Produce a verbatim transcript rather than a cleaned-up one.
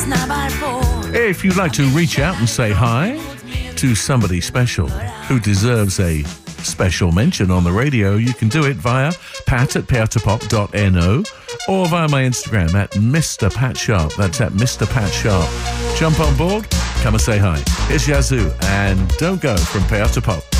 If you'd like to reach out and say hi to somebody special who deserves a special mention on the radio, you can do it via pat at powertopop dot no or via my Instagram at Mister Pat Sharp. That's at Mister Pat Sharp. Jump on board, come and say hi. It's Yazoo, and don't go from Power to Pop.